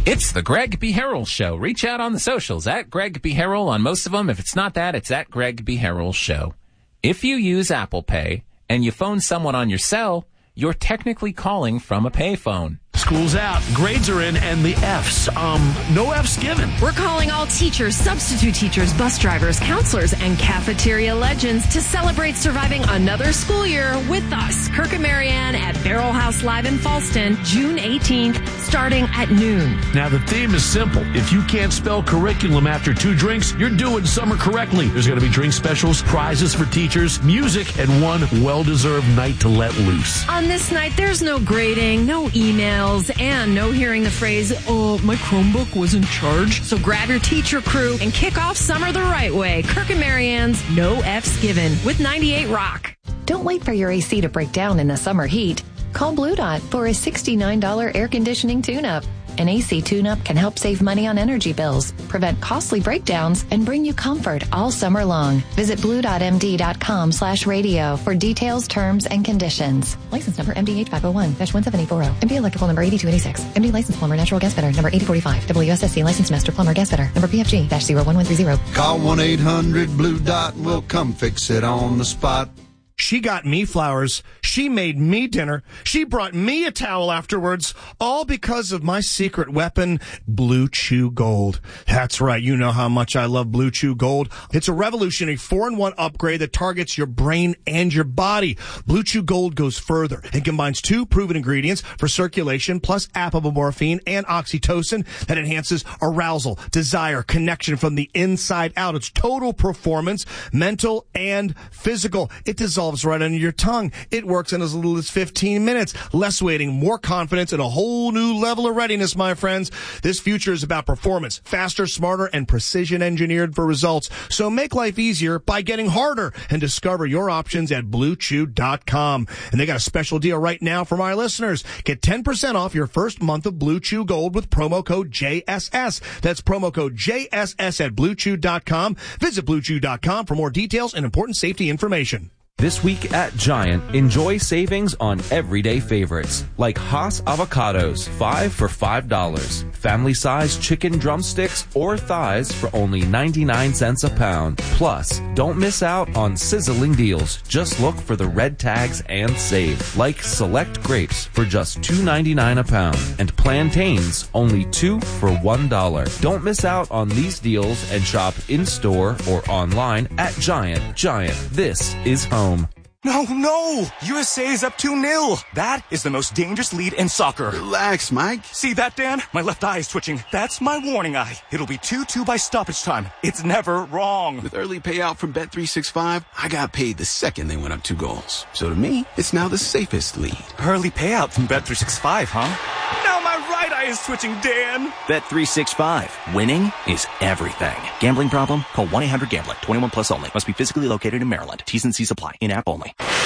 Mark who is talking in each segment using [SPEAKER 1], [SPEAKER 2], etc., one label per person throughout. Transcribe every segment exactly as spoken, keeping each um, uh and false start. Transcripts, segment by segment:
[SPEAKER 1] It's the Greg B. Harrell Show. Reach out on the socials at Greg B. Harrell on most of them. If it's not that, it's at Greg B. Harrell Show. If you use Apple Pay and you phone someone on your cell, you're technically calling from a payphone.
[SPEAKER 2] School's out, grades are in, and the F's. Um, no F's given.
[SPEAKER 3] We're calling all teachers, substitute teachers, bus drivers, counselors, and cafeteria legends to celebrate surviving another school year with us. Kirk and Marianne at Barrel House Live in Falston, June eighteenth, starting at noon.
[SPEAKER 2] Now, the theme is simple. If you can't spell curriculum after two drinks, you're doing summer correctly. There's going to be drink specials, prizes for teachers, music, and one well-deserved night to let loose.
[SPEAKER 3] On this night, there's no grading, no emails, and no hearing the phrase, oh, my Chromebook was in charge. So grab your teacher crew and kick off summer the right way. Kirk and Marianne's No F's Given with ninety-eight Rock.
[SPEAKER 4] Don't wait for your A C to break down in the summer heat. Call Blue Dot for a sixty-nine dollars air conditioning tune-up. An A C tune-up can help save money on energy bills, prevent costly breakdowns, and bring you comfort all summer long. Visit blue.md.com slash radio for details, terms, and conditions. License number M D H five oh one dash one seven eight four zero. M D electrical number eighty-two eighty-six. M D license plumber natural gas fitter number eighty forty-five. W S S C license master plumber gas fitter number P F G zero one one three zero.
[SPEAKER 5] Call one eight hundred blue dot and we'll come fix it on the spot.
[SPEAKER 6] She got me flowers. She made me dinner. She brought me a towel afterwards, all because of my secret weapon, Blue Chew Gold. That's right. You know how much I love Blue Chew Gold. It's a revolutionary four in one upgrade that targets your brain and your body. Blue Chew Gold goes further and combines two proven ingredients for circulation plus apomorphine and oxytocin that enhances arousal, desire, connection from the inside out. It's total performance, mental and physical. It dissolves right under your tongue. It works in as little as fifteen minutes. Less waiting, more confidence, and a whole new level of readiness, my friends. This future is about performance, faster, smarter, and precision engineered for results. So make life easier by getting harder and discover your options at blue chew dot com. And they got a special deal right now for my listeners. Get ten percent off your first month of Blue Chew Gold with promo code J S S. That's promo code J S S at blue chew dot com. Visit blue chew dot com for more details and important safety information.
[SPEAKER 7] This week at Giant, enjoy savings on everyday favorites like Haas avocados, five for five dollars. Family-sized chicken drumsticks or thighs for only ninety-nine cents a pound. Plus, don't miss out on sizzling deals. Just look for the red tags and save. Like select grapes for just two ninety-nine a pound and plantains only two for one dollar. Don't miss out on these deals and shop in-store or online at Giant. Giant, this is home.
[SPEAKER 8] No, no! U S A is up two nil. That is the most dangerous lead in soccer.
[SPEAKER 5] Relax, Mike.
[SPEAKER 8] See that, Dan? My left eye is twitching. That's my warning eye. It'll be two two by stoppage time. It's never wrong.
[SPEAKER 5] With early payout from Bet three sixty-five, I got paid the second they went up two goals. So to me, it's now the safest lead.
[SPEAKER 8] Early payout from Bet three sixty-five, huh? Now my right eye is twitching, Dan.
[SPEAKER 9] Bet three sixty-five. Winning is everything. Gambling problem? Call one eight hundred gambler. twenty-one plus only. Must be physically located in Maryland. T's and C's apply. In-app only.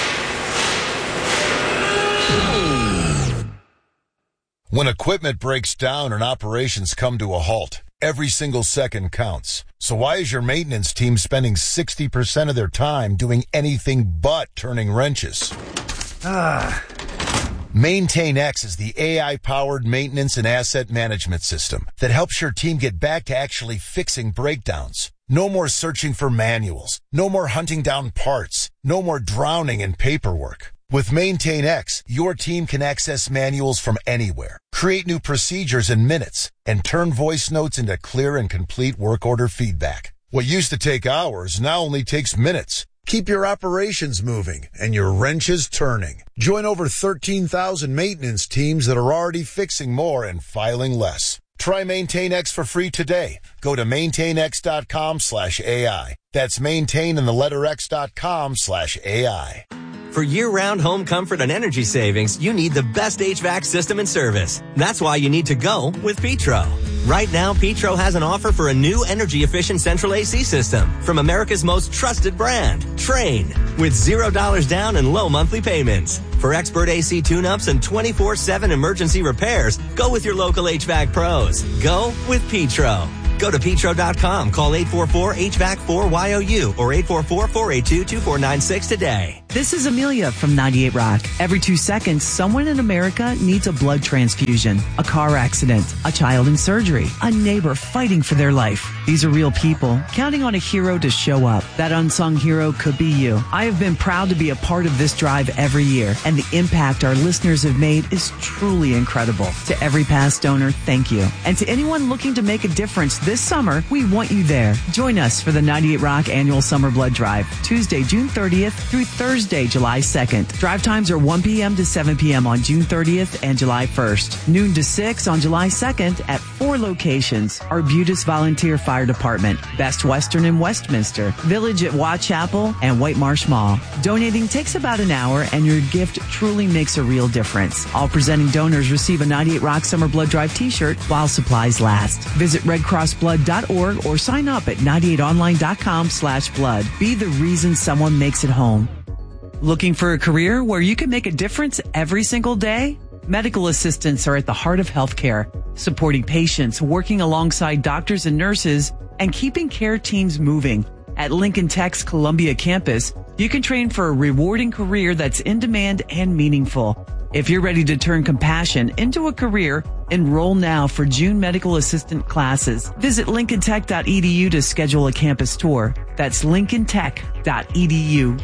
[SPEAKER 10] When equipment breaks down and operations come to a halt, every single second counts. So why is your maintenance team spending sixty percent of their time doing anything but turning wrenches? Ah. MaintainX is the A I-powered maintenance and asset management system that helps your team get back to actually fixing breakdowns. No more searching for manuals. No more hunting down parts. No more drowning in paperwork. With MaintainX, your team can access manuals from anywhere, create new procedures in minutes, and turn voice notes into clear and complete work order feedback. What used to take hours now only takes minutes. Keep your operations moving and your wrenches turning. Join over thirteen thousand maintenance teams that are already fixing more and filing less. Try MaintainX for free today. Go to maintainx.com slash AI. That's maintain and the letter X dot com slash AI.
[SPEAKER 11] For year-round home comfort and energy savings, you need the best H V A C system and service. That's why you need to go with Petro. Right now, Petro has an offer for a new energy-efficient central A C system from America's most trusted brand, Trane, with zero dollars down and low monthly payments. For expert A C tune-ups and twenty-four seven emergency repairs, go with your local H V A C pros. Go with Petro. Go to petro dot com, call eight four four H V A C four Y O U or eight four four, four eight two, two four nine six today.
[SPEAKER 12] This is Amelia from ninety-eight Rock. Every two seconds, someone in America needs a blood transfusion, a car accident, a child in surgery, a neighbor fighting for their life. These are real people counting on a hero to show up. That unsung hero could be you. I have been proud to be a part of this drive every year, and the impact our listeners have made is truly incredible. To every past donor, thank you. And to anyone looking to make a difference this summer, we want you there. Join us for the ninety-eight Rock Annual Summer Blood Drive, Tuesday, June thirtieth through Thursday, July second. Drive times are one p.m. to seven p.m. on June thirtieth and July first. Noon to six on July second at four locations. Arbutus Volunteer Fire Department, Best Western in Westminster, Village at Watt Chapel, and White Marsh Mall. Donating takes about an hour, and your gift truly makes a real difference. All presenting donors receive a ninety-eight Rock Summer Blood Drive t-shirt while supplies last. Visit red cross blood dot org or sign up at ninety-eight online dot com slash blood. Be the reason someone makes it home. Looking for a career where you can make a difference every single day? Medical assistants are at the heart of healthcare, supporting patients, working alongside doctors and nurses, and keeping care teams moving. At Lincoln Tech's Columbia campus, you can train for a rewarding career that's in demand and meaningful. If you're ready to turn compassion into a career, enroll now for June medical assistant classes. Visit lincoln tech dot e d u to schedule a campus tour. That's lincoln tech dot e d u.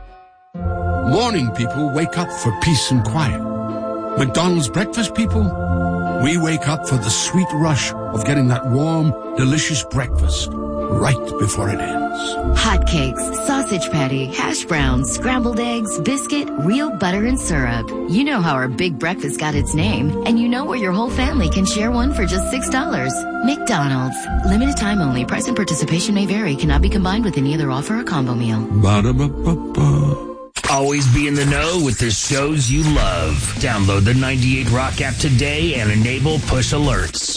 [SPEAKER 13] Morning people wake up for peace and quiet. McDonald's breakfast people, we wake up for the sweet rush of getting that warm, delicious breakfast right before it ends.
[SPEAKER 14] Hotcakes, sausage patty, hash browns, scrambled eggs, biscuit, real butter and syrup. You know how our big breakfast got its name, and you know where your whole family can share one for just six dollars. McDonald's. Limited time only. Price and participation may vary. Cannot be combined with any other offer or combo meal.
[SPEAKER 13] Ba-da-ba-ba-ba.
[SPEAKER 15] Always be in the know with the shows you love. Download the ninety-eight Rock app today and enable push alerts.